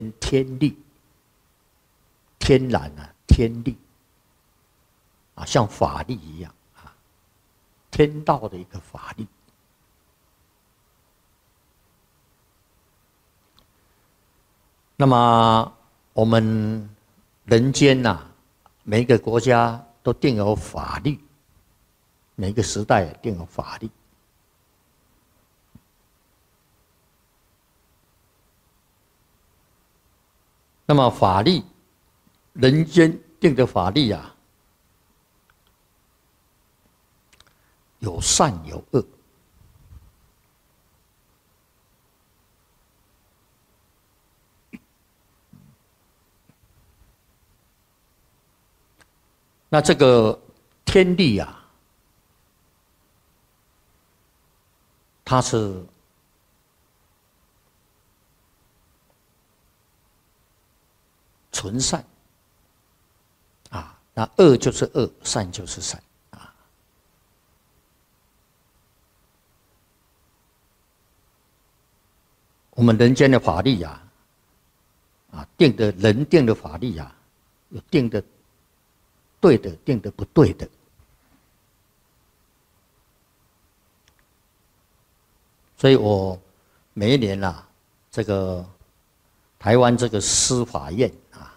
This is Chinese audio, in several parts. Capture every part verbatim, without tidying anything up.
天律，天然啊，天律啊，像法律一样啊，天道的一个法律。那么我们人间呐、啊，每一个国家都定有法律，每个时代定有法律。那么法律，人间定的法律啊，有善有恶。那这个天律啊，它是纯善啊，那恶就是恶，善就是善啊。我们人间的法律啊，啊定的人定的法律啊，有定的对的，定的不对的。所以我每一年啊，这个台湾这个司法院啊，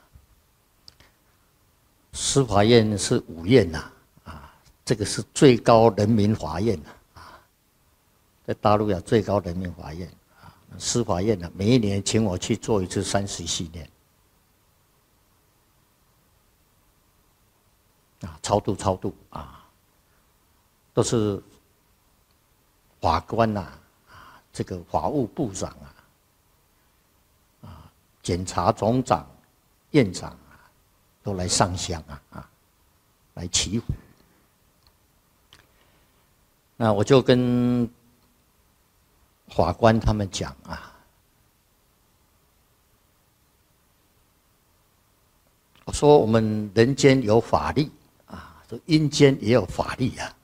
司法院是五院呐，啊，这个是最高人民法院呐，啊，在大陆有最高人民法院啊，司法院呢，每一年请我去做一次三十系列，啊，超度超度啊，都是法官呐、啊。这个法务部长啊，啊，检察总长、院长啊，都来上香啊，啊，来祈福。那我就跟法官他们讲啊，我说我们人间有法律啊，说阴间也有法律啊。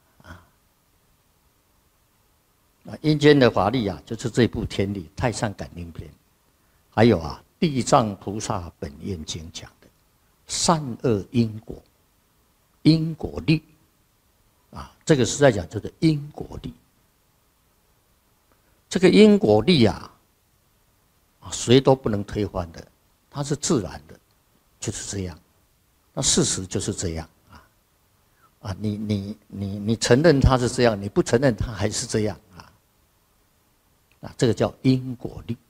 啊，阴间的法律啊，就是这部天律《太上感应篇》，还有啊《地藏菩萨本愿经》讲的善恶因果、因果律啊，这个是在讲这个因果律。这个因果律啊，啊谁都不能推翻的，它是自然的，就是这样。那事实就是这样啊啊，你你你你承认它是这样，你不承认它还是这样。啊，这个叫因果律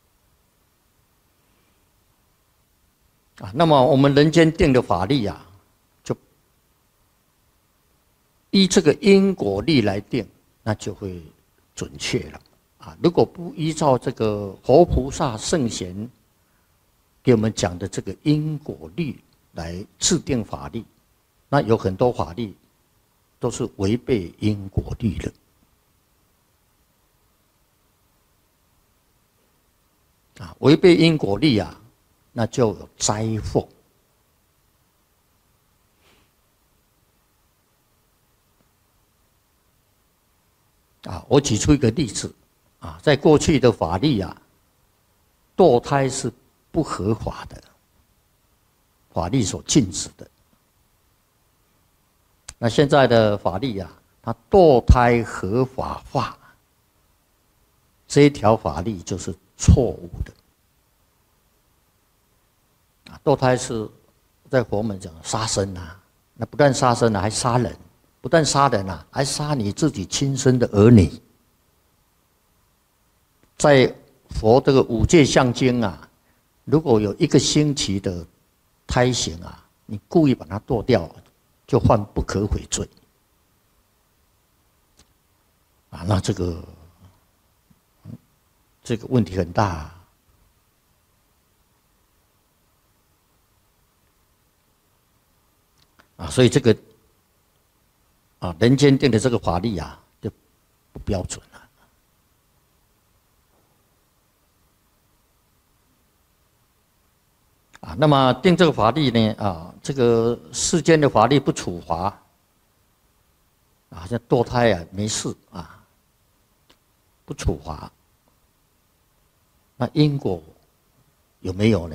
啊。那么我们人间定的法律啊，就依这个因果律来定，那就会准确了啊。如果不依照这个佛菩萨圣贤给我们讲的这个因果律来制定法律，那有很多法律都是违背因果律的。啊，违背因果律啊，那就有灾祸。啊，我举出一个例子啊，在过去的法律啊，堕胎是不合法的，法律所禁止的。那现在的法律啊，它堕胎合法化，这一条法律就是错误的。啊，堕胎是在佛门讲杀生啊，那不但杀生啊，还杀人，不但杀人啊，还杀你自己亲生的儿女。在佛这个五戒相经啊，如果有一个星期的胎形啊，你故意把它剁掉，就犯不可悔罪。啊，那这个这个问题很大啊。啊，所以这个啊，人间定的这个法律啊，就不标准了。啊，那么定这个法律呢，啊，这个世间的法律不处罚，啊，像堕胎啊，没事啊，不处罚。那因果有没有呢？